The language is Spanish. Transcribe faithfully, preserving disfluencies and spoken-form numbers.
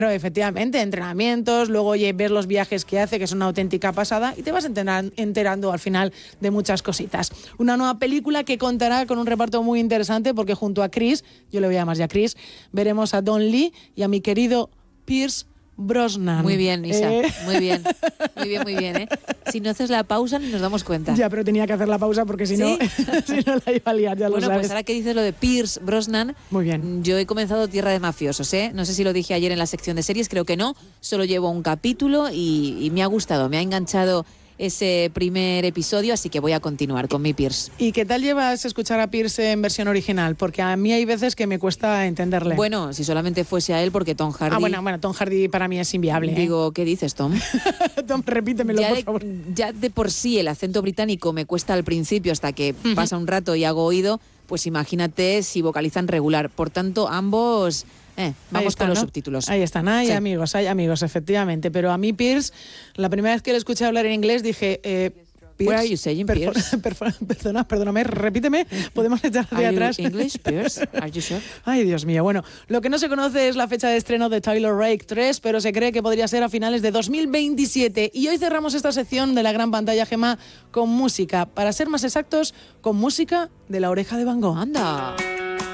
Pero efectivamente, entrenamientos, luego oye, ver los viajes que hace, que es una auténtica pasada, y te vas enteran, enterando al final de muchas cositas. Una nueva película que contará con un reparto muy interesante, porque junto a Chris, yo le voy a llamar ya Chris, veremos a Don Lee y a mi querido Pierce Brosnan. Muy bien, Isa, ¿Eh? muy bien, muy bien, muy bien, ¿eh? Si no haces la pausa ni nos damos cuenta. Ya, pero tenía que hacer la pausa porque si, ¿Sí? no, si no la iba a liar, ya bueno, lo sabes. pues ahora que dices lo de Pierce Brosnan, muy bien. Yo he comenzado Tierra de Mafiosos, ¿eh? No sé si lo dije ayer en la sección de series, creo que no. Solo llevo un capítulo y, y me ha gustado, me ha enganchado ese primer episodio, así que voy a continuar con mi Pierce. ¿Y qué tal llevas escuchar a Pierce en versión original? Porque a mí hay veces que me cuesta entenderle. Bueno, si solamente fuese a él, porque Tom Hardy... Ah, bueno, bueno, Tom Hardy para mí es inviable. Digo, ¿eh? ¿qué dices, Tom? Tom, repítemelo, ya por de, favor. Ya de por sí el acento británico me cuesta al principio hasta que uh-huh. pasa un rato y hago oído, pues imagínate si vocalizan regular. Por tanto, ambos... Eh, vamos está, con los ¿no? subtítulos. Ahí están, hay sí. amigos, hay amigos, efectivamente. Pero a mí Pierce, la primera vez que le escuché hablar en inglés dije... Eh, What are you saying, Pierce? Perdona, perdóname, repíteme, podemos echar hacia atrás. English, Pierce? Are you sure? Ay, Dios mío. Bueno, lo que no se conoce es la fecha de estreno de Tyler Rake tres, pero se cree que podría ser a finales de dos mil veintisiete. Y hoy cerramos esta sección de la gran pantalla, Gemma, con música. Para ser más exactos, con música de La Oreja de Van Gogh. ¡Anda!